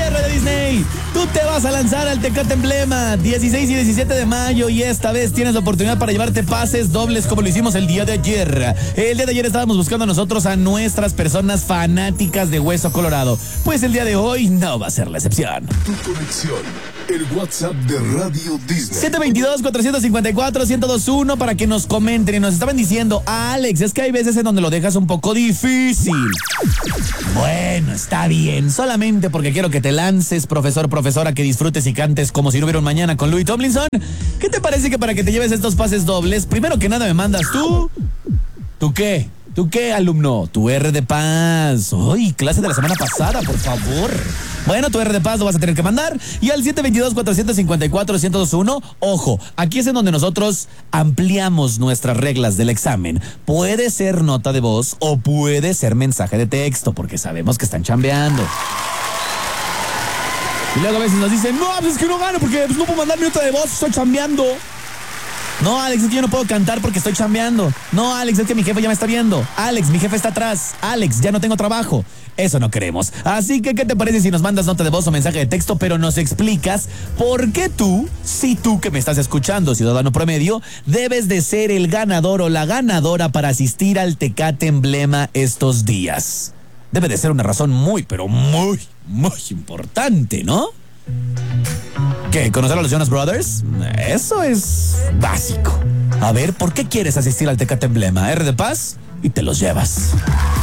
R de Disney. Tú te vas a lanzar al Tecate Emblema 16 y 17 de mayo y esta vez tienes la oportunidad para llevarte pases dobles como lo hicimos el día de ayer. El día de ayer estábamos buscando nosotros a nuestras personas fanáticas de Hueso Colorado. Pues el día de hoy no va a ser la excepción. Tu conexión, el WhatsApp de Radio Disney. 722-454-1021 para que nos comenten y nos estaban diciendo, Alex, es que hay veces en donde lo dejas un poco difícil. Bueno, está bien, solamente porque quiero que te lances, profesora, que disfrutes y cantes como si no hubiera un mañana con Louis Tomlinson. ¿Qué te parece que para que te lleves estos pases dobles, primero que nada me mandas tú? ¿Tú qué? ¿Tú qué, alumno? Tu R de Paz. ¡Uy, clase de la semana pasada, por favor! Bueno, tu R de Paz lo vas a tener que mandar. Y al 722-454-1021, ojo, aquí es en donde nosotros ampliamos nuestras reglas del examen. Puede ser nota de voz o puede ser mensaje de texto, porque sabemos que están chambeando. Y luego a veces nos dicen, no, pues es que no gano porque no puedo mandar mi nota de voz, estoy chambeando. No, Alex, es que yo no puedo cantar porque estoy chambeando. No, Alex, es que mi jefe ya me está viendo. Alex, mi jefe está atrás. Alex, ya no tengo trabajo. Eso no queremos. Así que, ¿qué te parece si nos mandas nota de voz o mensaje de texto, pero nos explicas por qué tú, si tú que me estás escuchando, ciudadano promedio, debes de ser el ganador o la ganadora para asistir al Tecate Emblema estos días? Debe de ser una razón muy, pero muy, muy importante, ¿no? ¿Qué? ¿Conocer a los Jonas Brothers? Eso es básico. A ver, ¿por qué quieres asistir al Tecate Emblema? R de Paz y te los llevas.